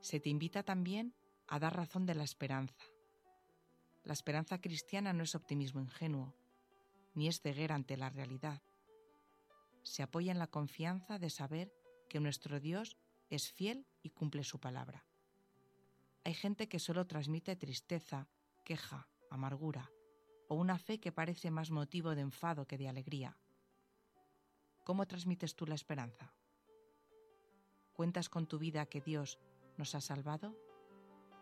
Se te invita también a dar razón de la esperanza. La esperanza cristiana no es optimismo ingenuo, ni es ceguera ante la realidad. Se apoya en la confianza de saber que nuestro Dios es fiel y cumple su palabra. Hay gente que solo transmite tristeza, queja, amargura, o una fe que parece más motivo de enfado que de alegría. ¿Cómo transmites tú la esperanza? ¿Cuentas con tu vida que Dios nos ha salvado?